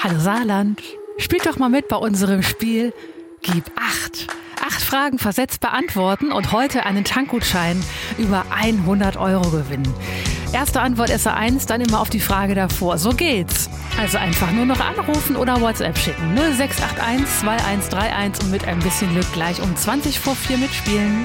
Hallo Saarland, spielt doch mal mit bei unserem Spiel Gib 8. 8 Fragen versetzt beantworten und heute einen Tankgutschein über 100 € gewinnen. Erste Antwort SR1, dann immer auf die Frage davor. So geht's. Also einfach nur noch anrufen oder WhatsApp schicken. 0681 2131 und mit ein bisschen Glück gleich um 4:20 mitspielen.